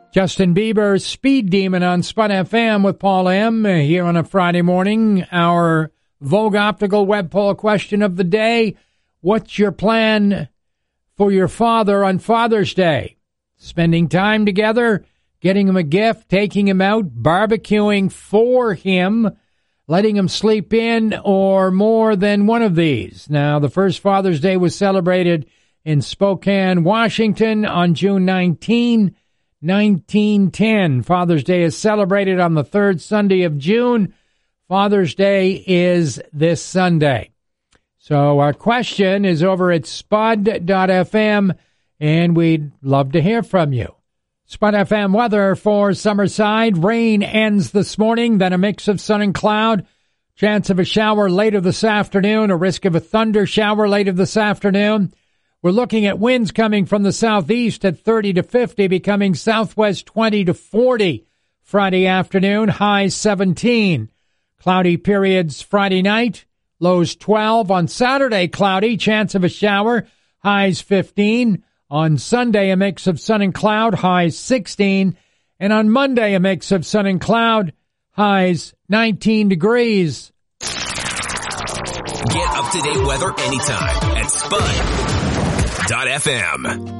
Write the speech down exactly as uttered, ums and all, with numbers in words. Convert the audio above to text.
Justin Bieber, Speed Demon on Spud F M with Paul M. here on a Friday morning. Our Vogue Optical web poll question of the day. What's your plan for your father on Father's Day? Spending time together, getting him a gift, taking him out, barbecuing for him, letting him sleep in, or more than one of these. Now, the first Father's Day was celebrated in Spokane, Washington on June nineteenth, nineteen ten. Father's Day is celebrated on the third Sunday of June. Father's Day is this Sunday. So our question is over at spud dot f m, and we'd love to hear from you. Spud F M weather for Summerside. Rain ends this morning, then a mix of sun and cloud. Chance of a shower later this afternoon, a risk of a thunder shower later this afternoon. We're looking at winds coming from the southeast at thirty to fifty, becoming southwest twenty to forty. Friday afternoon, highs seventeen. Cloudy periods Friday night, lows twelve. On Saturday, cloudy, chance of a shower, highs fifteen. On Sunday, a mix of sun and cloud, highs sixteen. And on Monday, a mix of sun and cloud, highs nineteen degrees. Get up-to-date weather anytime at spud dot f m.